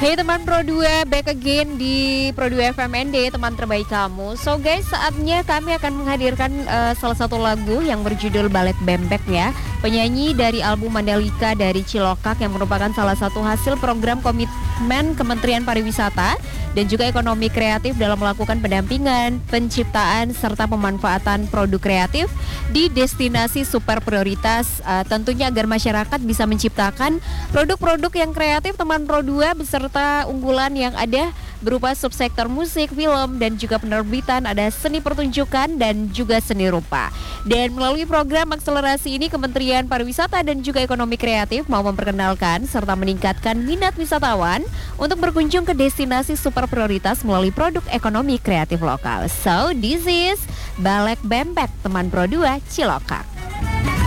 Hey teman Pro 2, back again di Pro 2 FMND, teman terbaik kamu. So guys, saatnya kami akan menghadirkan salah satu lagu yang berjudul Balek Bembek ya. Penyanyi dari album Mandalika dari Cilokak yang merupakan salah satu hasil program komitmen Kementerian Pariwisata dan juga Ekonomi Kreatif dalam melakukan pendampingan, penciptaan, serta pemanfaatan produk kreatif di destinasi super prioritas. Tentunya agar masyarakat bisa menciptakan produk-produk yang kreatif teman Pro 2 beserta unggulan yang ada berupa subsektor musik, film, dan juga penerbitan, ada seni pertunjukan dan juga seni rupa. Dan melalui program akselerasi ini Kementerian Pariwisata dan juga Ekonomi Kreatif mau memperkenalkan serta meningkatkan minat wisatawan untuk berkunjung ke destinasi super prioritas melalui produk ekonomi kreatif lokal. So this is Balek Bembek teman Pro 2 Cilokak.